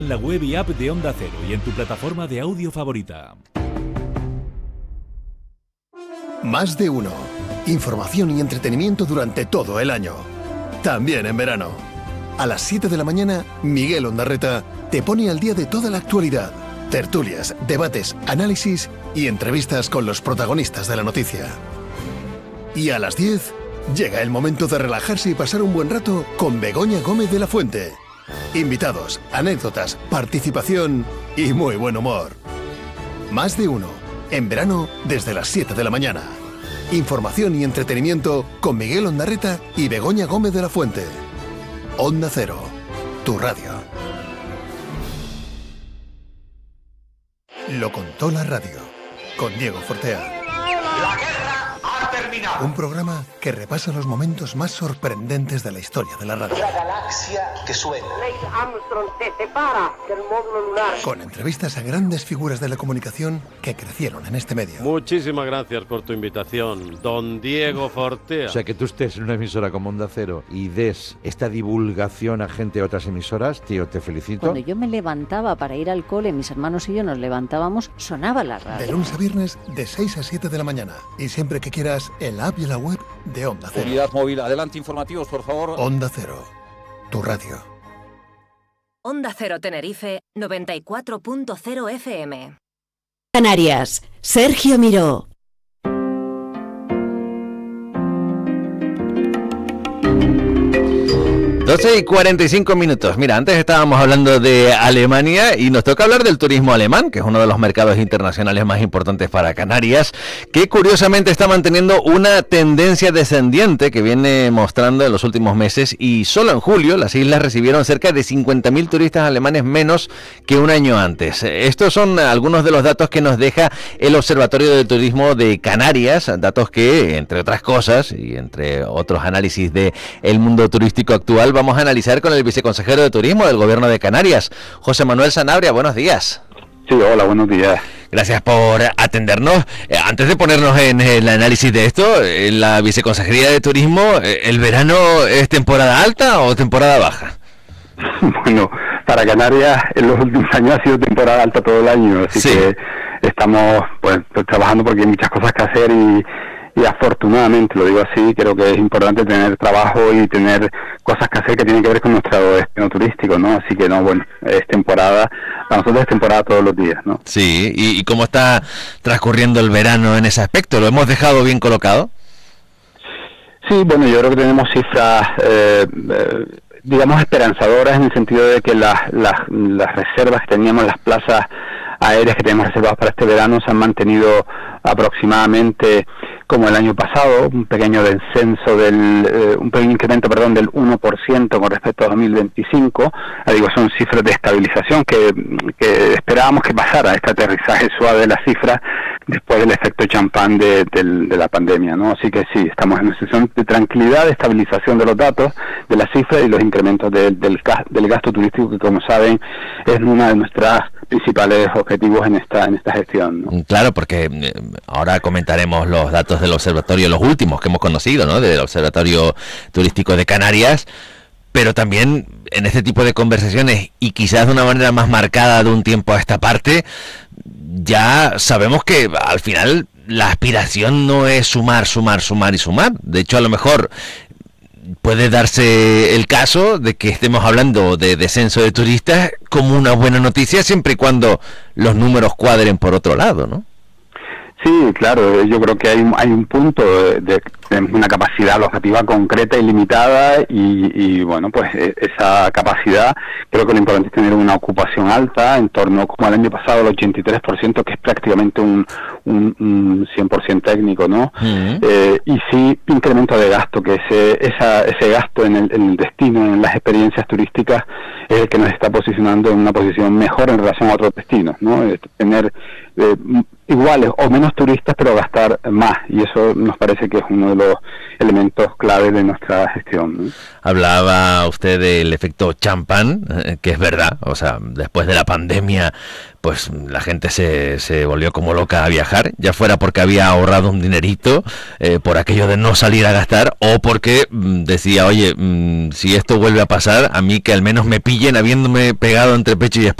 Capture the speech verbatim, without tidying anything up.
En la web y app de Onda Cero y en tu plataforma de audio favorita. Más de uno. Información y entretenimiento durante todo el año. También en verano. A las siete de la mañana, Miguel Ondarreta te pone al día de toda la actualidad. Tertulias, debates, análisis y entrevistas con los protagonistas de la noticia. Y a las diez, llega el momento de relajarse y pasar un buen rato con Begoña Gómez de la Fuente. Invitados, anécdotas, participación y muy buen humor. Más de uno. En verano, desde las siete de la mañana. Información y entretenimiento con Miguel Ondarreta y Begoña Gómez de la Fuente. Onda Cero, tu radio. Lo contó la radio, con Diego Fortea. La guerra ha terminado. Un programa que repasa los momentos más sorprendentes de la historia de la radio. La galaxia que suena. Neil Armstrong se separa del módulo lunar. Con entrevistas a grandes figuras de la comunicación que crecieron en este medio. Muchísimas gracias por tu invitación, don Diego Fortea. O sea, que tú estés en una emisora como Onda Cero y des esta divulgación a gente de otras emisoras, tío, te felicito. Cuando yo me levantaba para ir al cole, mis hermanos y yo nos levantábamos, sonaba la radio. De lunes a viernes, de seis a siete de la mañana. Y siempre que quieras, en la app y en la web de Onda Cero. Unidad móvil, adelante, informativos, por favor. Onda Cero, tu radio. Onda Cero Tenerife, noventa y cuatro punto cero F M. Canarias, Sergio Miró. doce y cuarenta y cinco minutos. Mira, antes estábamos hablando de Alemania y nos toca hablar del turismo alemán, que es uno de los mercados internacionales más importantes para Canarias, que curiosamente está manteniendo una tendencia descendiente que viene mostrando en los últimos meses, y solo en julio las islas recibieron cerca de cincuenta mil turistas alemanes menos que un año antes. Estos son algunos de los datos que nos deja el Observatorio de Turismo de Canarias, datos que, entre otras cosas y entre otros análisis del mundo turístico actual, vamos a analizar con el viceconsejero de Turismo del Gobierno de Canarias, José Manuel Sanabria. Buenos días. Sí, hola, buenos días. Gracias por atendernos. Eh, antes de ponernos en el análisis de esto, en la Viceconsejería de Turismo, ¿el verano es temporada alta o temporada baja? Bueno, para Canarias en los últimos años ha sido temporada alta todo el año, así sí. que estamos pues, pues trabajando porque hay muchas cosas que hacer y... Y afortunadamente, lo digo así, creo que es importante tener trabajo y tener cosas que hacer que tienen que ver con nuestro destino turístico, ¿no? Así que, no, bueno, es temporada, para nosotros es temporada todos los días, ¿no? Sí, ¿y, y cómo está transcurriendo el verano en ese aspecto? ¿Lo hemos dejado bien colocado? Sí, bueno, yo creo que tenemos cifras, eh, eh, digamos, esperanzadoras en el sentido de que las, las, las reservas que teníamos, las plazas aéreas que tenemos reservadas para este verano se han mantenido aproximadamente como el año pasado, un pequeño descenso del, eh, un pequeño incremento, perdón, del uno por ciento con respecto a dos mil veinticinco. Ah, digo, son cifras de estabilización que, que esperábamos que pasara, este aterrizaje suave de las cifras después del efecto champán de, de, de la pandemia, ¿no? Así que sí, estamos en una situación de tranquilidad, de estabilización de los datos, de las cifras y los incrementos de, del, del gasto turístico, que como saben es uno de nuestros principales objetivos en esta en esta gestión, ¿no? Claro, porque eh, ahora comentaremos los datos del observatorio, los últimos que hemos conocido, ¿no? Del Observatorio Turístico de Canarias, pero también en este tipo de conversaciones, y quizás de una manera más marcada de un tiempo a esta parte, ya sabemos que al final la aspiración no es sumar, sumar, sumar y sumar. De hecho, a lo mejor puede darse el caso de que estemos hablando de descenso de turistas como una buena noticia, siempre y cuando los números cuadren por otro lado, ¿no? Sí, claro, yo creo que hay, hay un punto de, de, de una capacidad alojativa concreta y limitada y, y bueno, pues esa capacidad, creo que lo importante es tener una ocupación alta, en torno como el año pasado, el ochenta y tres por ciento, que es prácticamente un, un, un cien por ciento técnico, ¿no? Uh-huh. Eh, y sí, incremento de gasto, que ese esa, ese gasto en el, en el destino, en las experiencias turísticas, es el que nos está posicionando en una posición mejor en relación a otros destinos, ¿no? Eh, tener... Eh, iguales o menos turistas, pero gastar más, y eso nos parece que es uno de los elementos clave de nuestra gestión, ¿no? Hablaba usted del efecto champán, eh, que es verdad, o sea, después de la pandemia, pues la gente se, se volvió como loca a viajar, ya fuera porque había ahorrado un dinerito, eh, por aquello de no salir a gastar, o porque mm, decía, oye, mm, si esto vuelve a pasar, a mí que al menos me pillen habiéndome pegado entre pecho y espalda